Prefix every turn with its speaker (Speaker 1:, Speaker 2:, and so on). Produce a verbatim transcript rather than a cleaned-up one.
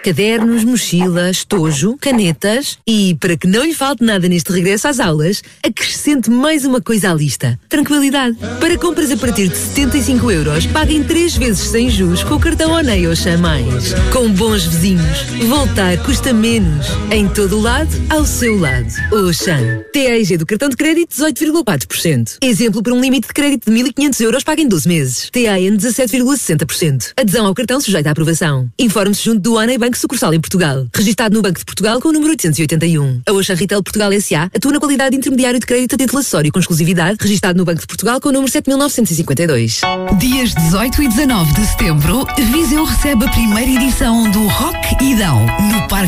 Speaker 1: Cadernos, mochila, estojo, canetas e, para que não lhe falte nada neste regresso às aulas, acrescente mais uma coisa à lista. Tranquilidade. Para compras a partir de setenta e cinco euros, paguem três vezes sem juros com o cartão Onei Oxan Mais. Com bons vizinhos, voltar custa menos. Em todo o lado, ao seu lado. Oxan. T A E G do cartão de crédito dezoito vírgula quatro por cento. Exemplo para um limite de crédito de mil e quinhentos euros paga em doze meses. T A N dezassete vírgula sessenta por cento. Adesão ao cartão sujeita à aprovação. Informe-se junto do Onei Banco Sucursal em Portugal. Registado no Banco de Portugal com o número oitocentos e oitenta e um. A Oxan Retail Portugal S A atua na qualidade de intermediário de crédito a título acessório com exclusividade. Registado no Banco de Portugal com o número sete mil novecentos e cinquenta e dois.
Speaker 2: Dias dezoito e dezanove de setembro, Viseu recebe a primeira edição do Rock Idão no Parque